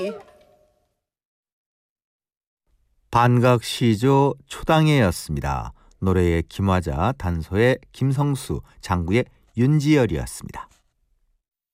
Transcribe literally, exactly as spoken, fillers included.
반각시조 초당해였습니다. 노래의 김화자, 단소의 김성수, 장구의 윤지열이었습니다.